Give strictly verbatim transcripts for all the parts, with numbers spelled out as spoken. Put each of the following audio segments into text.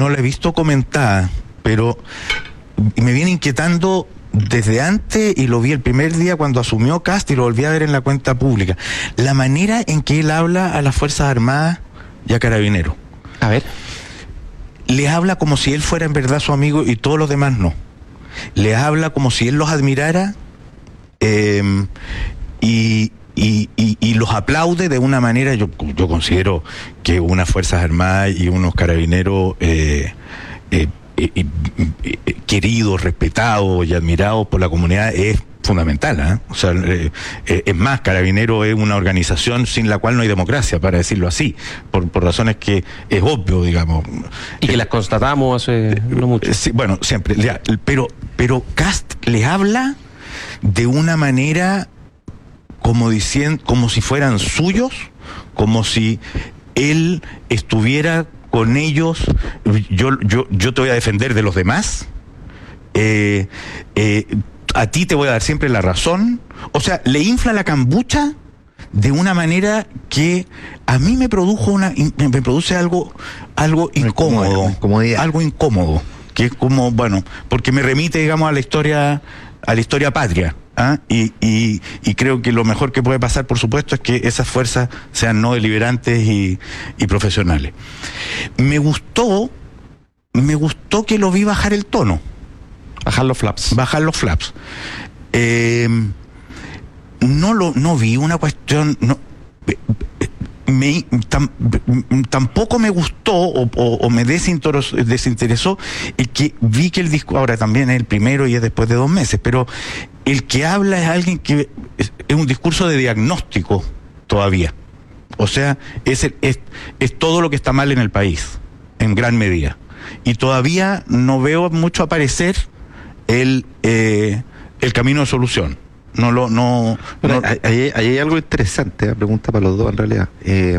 no la he visto comentada, pero me viene inquietando desde antes, y lo vi el primer día cuando asumió Kast y lo volví a ver en la cuenta pública, la manera en que él habla a las Fuerzas Armadas y a Carabineros. A ver. Les habla como si él fuera en verdad su amigo y todos los demás no. Les habla como si él los admirara eh, y, y, y, y los aplaude de una manera. Yo, yo considero que unas Fuerzas Armadas y unos Carabineros eh, eh, eh, eh, eh, queridos, respetados y admirados por la comunidad es fundamental, ¿eh? O sea, eh, eh, es más, Carabineros es una organización sin la cual no hay democracia, para decirlo así, por, por razones que es obvio, digamos. Y que eh, las constatamos hace eh, no mucho. Sí, bueno, siempre, ya, pero, pero Kast les habla de una manera como diciendo, como si fueran suyos, como si él estuviera con ellos. Yo, yo, yo te voy a defender de los demás. Eh, eh, a ti te voy a dar siempre la razón. O sea, le infla la cambucha de una manera que a mí me produjo una me produce algo algo incómodo, incomodidad. algo incómodo, que es como, bueno, porque me remite, digamos, a la historia a la historia patria, ¿ah? y, y, y creo que lo mejor que puede pasar, por supuesto, es que esas fuerzas sean no deliberantes y, y profesionales. Me gustó me gustó que lo vi bajar el tono. Bajar los flaps. Bajar los flaps. Eh, no lo, no vi una cuestión. No, me, tam, tampoco me gustó o, o, o me desinteresó, desinteresó el que vi que el disco, ahora también es el primero y es después de dos meses, pero el que habla es alguien que es, es un discurso de diagnóstico todavía. O sea, es, el, es, es todo lo que está mal en el país, en gran medida. Y todavía no veo mucho aparecer el eh, el camino de solución. No lo no, bueno, no... Ahí, ahí hay algo interesante, la pregunta para los dos en realidad, eh,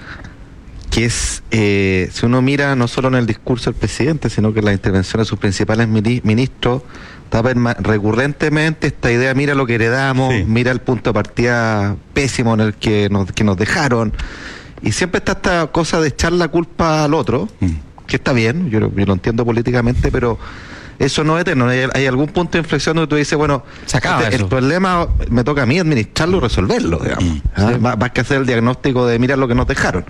que es eh, si uno mira no solo en el discurso del presidente, sino que en las intervenciones de sus principales ministros está recurrentemente esta idea: mira lo que heredamos, sí. Mira el punto de partida pésimo en el que nos, que nos dejaron, y siempre está esta cosa de echar la culpa al otro, mm. que está bien, yo, yo lo entiendo políticamente, pero eso no es eterno. Hay, hay algún punto de inflexión donde tú dices, bueno, se acaba este, eso. El problema me toca a mí administrarlo y resolverlo, digamos. Mm, ¿ah? sí. Más que hacer el diagnóstico de mirar lo que nos dejaron.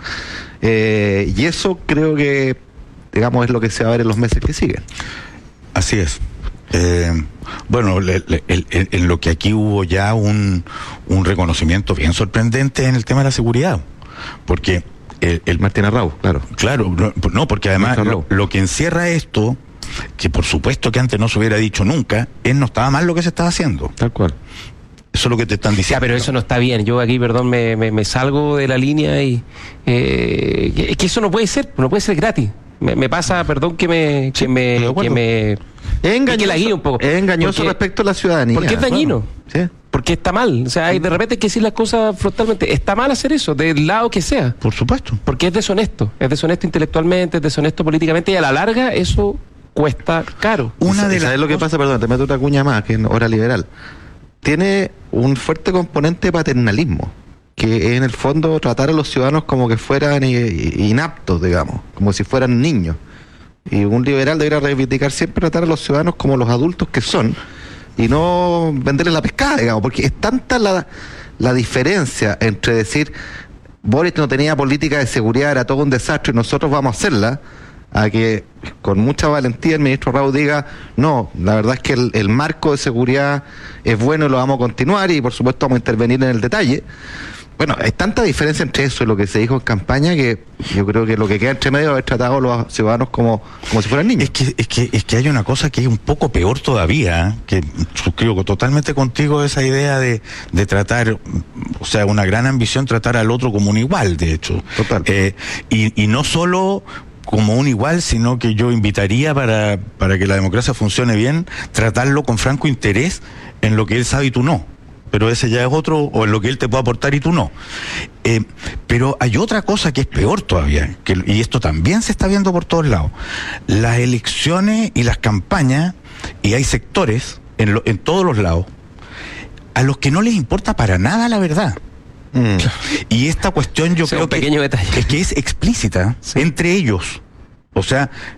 Eh, y eso creo que, digamos, es lo que se va a ver en los meses que siguen. Así es. Eh, bueno, le, le, el, el, en lo que aquí hubo ya un, un reconocimiento bien sorprendente en el tema de la seguridad. Porque el, el Martín Arrau, claro. Claro, no, no porque además lo, lo que encierra esto, que por supuesto que antes no se hubiera dicho nunca, es no estaba mal lo que se estaba haciendo. Tal cual. Eso es lo que te están diciendo. Ya, pero eso no está bien. Yo aquí, perdón, me, me, me salgo de la línea y... Eh, que, que eso no puede ser, no puede ser gratis. Me, me pasa, perdón, que me... Que sí, me, que me es engañoso, que la guíe un poco. Es engañoso porque, respecto a la ciudadanía. Porque es dañino. Bueno, sí. Porque está mal. O sea, hay, de repente hay que decir las cosas frontalmente. Está mal hacer eso, del lado que sea. Por supuesto. Porque es deshonesto. Es deshonesto intelectualmente, es deshonesto políticamente, y a la larga eso cuesta caro. Una de ¿Sabes lo que pasa? Perdón, te meto otra cuña más, que es hora liberal. Tiene un fuerte componente de paternalismo, que es en el fondo tratar a los ciudadanos como que fueran inaptos, digamos, como si fueran niños. Y un liberal debería reivindicar siempre tratar a los ciudadanos como los adultos que son y no venderles la pescada, digamos, porque es tanta la, la diferencia entre decir Boric no tenía política de seguridad, era todo un desastre y nosotros vamos a hacerla, a que con mucha valentía el ministro Arrau diga, no, la verdad es que el, el marco de seguridad es bueno y lo vamos a continuar y por supuesto vamos a intervenir en el detalle. Bueno, hay tanta diferencia entre eso y lo que se dijo en campaña que yo creo que lo que queda entre medio es haber tratado a los ciudadanos como, como si fueran niños. Es que, es que, es que hay una cosa que es un poco peor todavía, ¿eh? Que suscribo totalmente contigo esa idea de, de tratar, o sea, una gran ambición tratar al otro como un igual, de hecho. Total. Eh, y, y no solo como un igual, sino que yo invitaría para, para que la democracia funcione bien, tratarlo con franco interés en lo que él sabe y tú no. Pero ese ya es otro, o en lo que él te puede aportar y tú no. Eh, pero hay otra cosa que es peor todavía, que, y esto también se está viendo por todos lados. Las elecciones y las campañas, y hay sectores en, lo, en todos los lados, a los que no les importa para nada la verdad. Mm. Y esta cuestión yo o sea, creo un pequeño que, detalle. es que es explícita, sí, entre ellos. O sea,